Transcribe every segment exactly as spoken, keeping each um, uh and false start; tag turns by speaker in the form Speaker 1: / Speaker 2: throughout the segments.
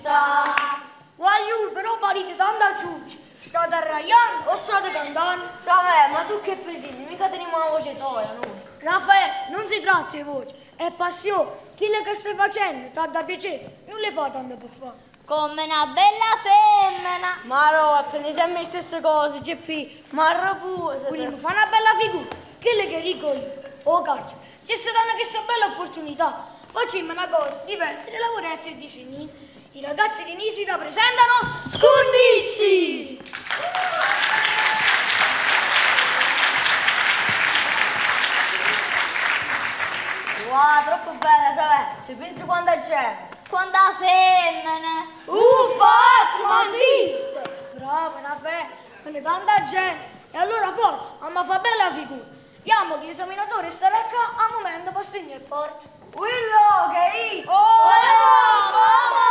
Speaker 1: giusta.
Speaker 2: Guagliù, però parite tanto a giudice. State arraiando o state cantando?
Speaker 1: Savè, ma tu che pretendi? Mica teniamo una voce toia, noi.
Speaker 2: Raffaele, non si tratta di voce, è passione. Quello che stai facendo ti dà piacere, non le fa tanto per fare.
Speaker 3: Come una bella femmina.
Speaker 1: Ma no, appena sempre le stesse cose, G P. Ma rapusa.
Speaker 2: Quindi fa una bella figura. Quello che dico io, oh caccia, ci sta dando questa bella opportunità. Facciamo una cosa diversa di lavoretti e disegni. I ragazzi di Nisida presentano Scunnizi!
Speaker 1: Wow, troppo bella, Savè. Ci pensi quando c'è?
Speaker 3: Quanta femmina.
Speaker 1: Uffa, ma esiste!
Speaker 2: Bravo, una fe, con tanta gente. E allora forza, amma fa bella figura. Diamo che l'esaminatore starà qua a momento per segnare il porto.
Speaker 1: Willo, che is?
Speaker 2: Oh,
Speaker 1: mamma!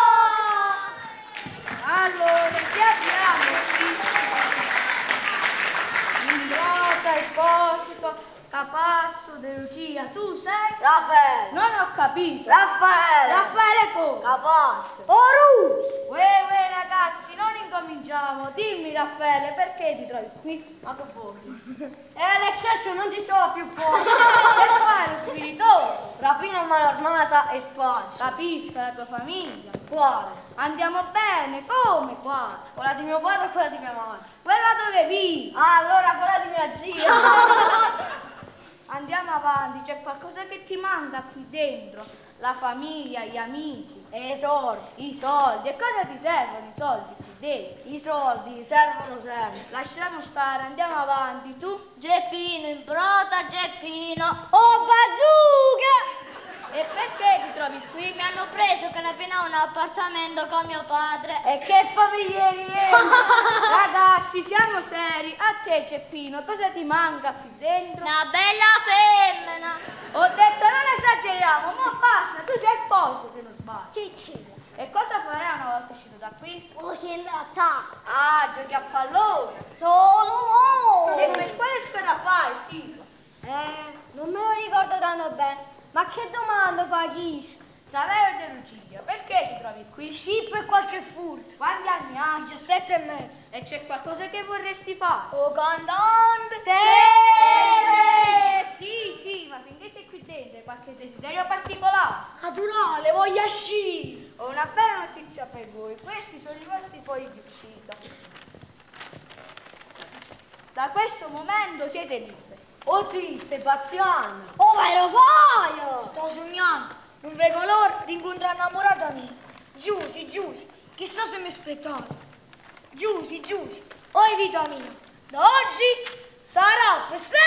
Speaker 2: allora, ci abbiamo Ingrata, Esposito, Capasso, De Lucia, tu sei?
Speaker 1: Raffaele!
Speaker 2: Non ho capito.
Speaker 1: Raffaele!
Speaker 2: Raffaele come?
Speaker 1: Capasso!
Speaker 2: Orus! Uè, uè ragazzi, non incominciamo. Dimmi Raffaele, perché ti trovi qui?
Speaker 1: Ma che vuoi? E all'eccesso non ci sono più posti.
Speaker 2: Per fare spiritoso.
Speaker 1: Rapina mano armata e spazio.
Speaker 2: Capisco la tua famiglia.
Speaker 1: Quale?
Speaker 2: Andiamo bene, come qua?
Speaker 1: Quella di mio padre e quella di mia madre.
Speaker 2: Quella dove vivi?
Speaker 1: Ah, allora quella di mia zia.
Speaker 2: Andiamo avanti, c'è qualcosa che ti manca qui dentro? La famiglia, gli amici,
Speaker 1: E i soldi.
Speaker 2: i soldi. E cosa ti servono i soldi qui dentro?
Speaker 1: I soldi servono sempre.
Speaker 2: Lasciamo stare, andiamo avanti. Tu?
Speaker 3: Geppino in prota, Geppino. Oh, bazooka!
Speaker 2: E perché ti trovi qui?
Speaker 3: Mi hanno preso che ne appena un appartamento con mio padre.
Speaker 1: E che familieri è?
Speaker 2: Ragazzi, siamo seri. A te, Geppino, cosa ti manca qui dentro?
Speaker 3: Una bella femmina.
Speaker 2: Ho detto non esageriamo, ma basta, tu sei sposo se non sbaglio.
Speaker 3: Ciccia.
Speaker 2: E cosa farai una volta uscito da qui?
Speaker 3: Uccinata.
Speaker 2: Ah, giochi a pallone.
Speaker 3: Sono
Speaker 2: E per quale squadra fai, tipo?
Speaker 3: Eh, non me lo ricordo tanto bene. Ma che domanda fa chi?
Speaker 2: Saverio De Lucia, perché ti trovi qui?
Speaker 1: Scippo e qualche furto.
Speaker 2: Quanti anni hai?
Speaker 1: diciassette e mezzo.
Speaker 2: E c'è qualcosa che vorresti fare?
Speaker 1: O cantante.
Speaker 2: Eh, sì, sì, ma finché sei qui dentro hai qualche desiderio particolare?
Speaker 1: Naturale, voglia sci.
Speaker 2: Ho una bella notizia per voi, questi sono i vostri fogli di uscita. Da questo momento siete liberi.
Speaker 1: Oh sì, stai pazziando.
Speaker 3: Oh, vai lo fai!
Speaker 2: Sto sognando, non vedo l'ora di incontrare innamorata mia. Giusi, Giusi, chissà se mi aspettate. Giusi, Giusi, oi vita mia, da oggi sarà per sempre